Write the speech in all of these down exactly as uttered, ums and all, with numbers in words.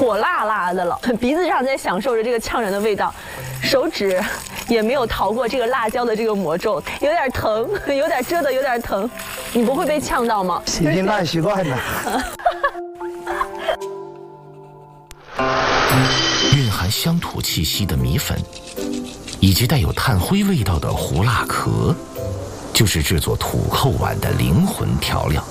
火辣辣的了，鼻子上在享受着这个呛人的味道，手指也没有逃过这个辣椒的这个魔咒，有点疼，有点蛰的有点疼。你不会被呛到吗？ 已经烂习惯了。 蕴含乡土气息的米粉，以及带有炭灰味道的胡辣壳，就是制作土扣碗的灵魂调料。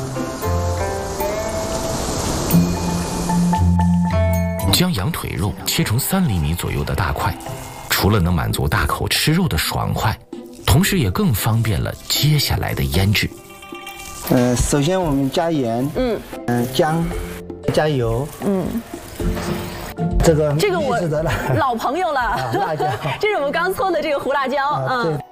将羊腿肉切成三厘米左右的大块，除了能满足大口吃肉的爽快，同时也更方便了接下来的腌制。 呃，首先我们加盐，嗯，嗯、呃，姜，加油，嗯，这个这个我得了老朋友了， 啊、辣椒， 这是我们刚搓的这个胡辣椒，啊、 嗯，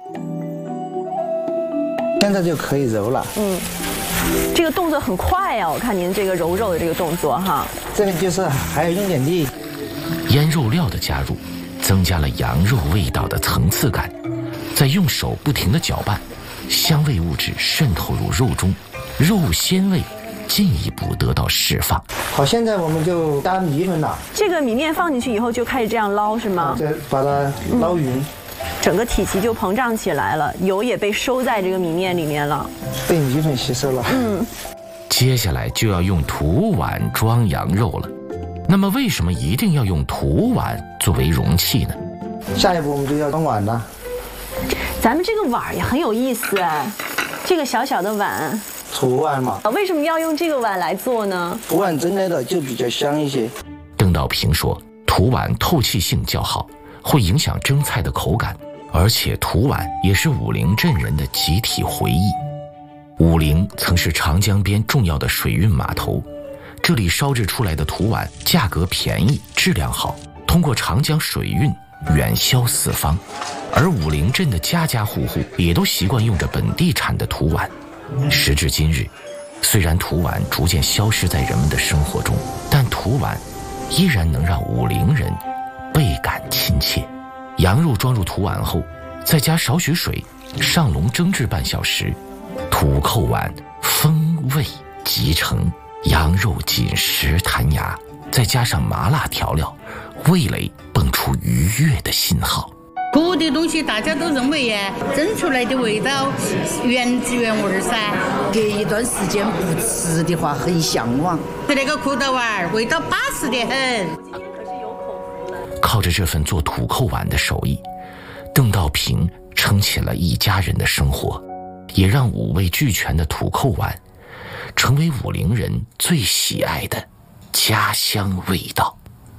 现在就可以揉了，嗯。 这个动作很快呀、啊，我看您这个揉肉的这个动作哈。 这个就是还要用点力。 腌肉料的加入，增加了羊肉味道的层次感，再用手不停地搅拌，香味物质渗透入肉中，肉鲜味进一步得到释放。 好，现在我们就加米粉了。 这个米面放进去以后就开始这样捞是吗？ 再把它捞匀。嗯， 整个体积就膨胀起来了，油也被收在这个米面里面了， 被米粉吸收了。嗯， 接下来就要用土碗装羊肉了。那么为什么一定要用土碗作为容器呢？ 下一步我们就要装碗了。 咱们这个碗也很有意思哎，这个小小的碗， 土碗嘛。 为什么要用这个碗来做呢？ 土碗蒸来的就比较香一些。 邓道平说，土碗透气性较好，会影响蒸菜的口感，而且土碗也是武陵镇人的集体回忆。武陵曾是长江边重要的水运码头，这里烧制出来的土碗价格便宜，质量好，通过长江水运远销四方。而武陵镇的家家户户也都习惯用着本地产的土碗。时至今日，虽然土碗逐渐消失在人们的生活中，但土碗依然能让武陵人倍感亲切。羊肉装入土碗后，再加少许水，上笼蒸制半小时，土扣碗风味集成，羊肉紧实弹牙，再加上麻辣调料，味蕾蹦出愉悦的信号。 锅的东西大家都认为呀，蒸出来的味道原汁原味噻。 隔一段时间不吃的话，很向往。 那个裤头碗味道巴适得很。 靠着这份做土扣碗的手艺，邓道平撑起了一家人的生活，也让五味俱全的土扣碗成为武陵人最喜爱的家乡味道。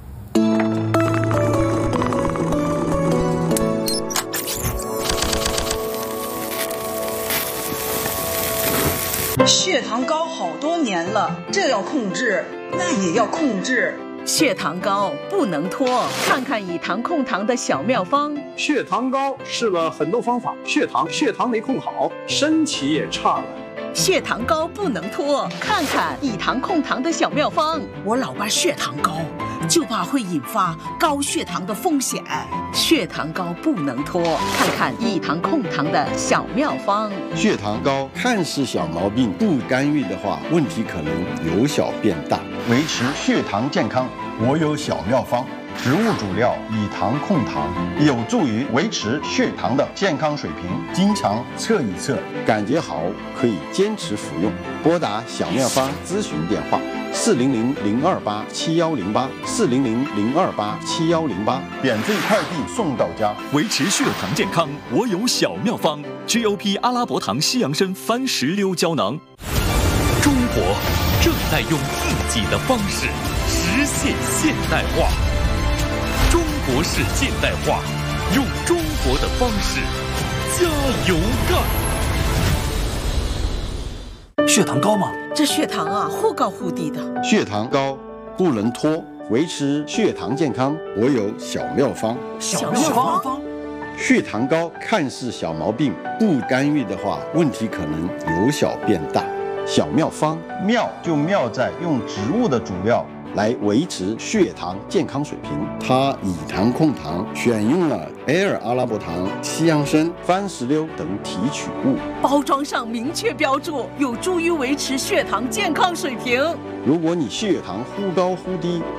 血糖高好多年了，这要控制，那也要控制。 血糖高不能拖，看看以糖控糖的小妙方。 血糖高试了很多方法，血糖血糖没控好，身体也差了。 血糖高不能拖，看看以糖控糖的小妙方。 我老伴血糖高，就怕会引发高血糖的风险。 血糖高不能拖，看看以糖控糖的小妙方。 血糖高看似小毛病，不干预的话，问题可能由小变大。维持血糖健康，我有小妙方。植物主料以糖控糖，有助于维持血糖的健康水平。经常测一测，感觉好可以坚持服用。拨打小妙方咨询电话：四零零零二八七幺零八，四零零零二八七幺零八，免费快递送到家。 维持血糖健康，我有小妙方 ：G O P 阿拉伯糖西洋参番石榴胶囊。中国正在用自己的方式实现现代化。中国式现代化，用中国的方式加油干。 血糖高吗？ 这血糖啊，忽高忽低的。 血糖高不能拖，维持血糖健康，我有小妙方。 小妙方。 血糖高看似小毛病，不干预的话，问题可能由小变大。小妙方，妙就妙在用植物的主料来维持血糖健康水平。它以糖控糖，选用了 L 阿拉伯糖、西洋参、番石榴等提取物， 包装上明确标注，有助于维持血糖健康水平。 如果你血糖忽高忽低，